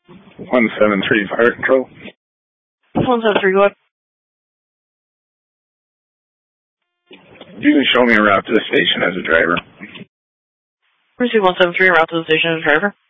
173 Fire Control. 173 what? You can show me a route to the station as a driver. Receive 173, route to the station as a driver.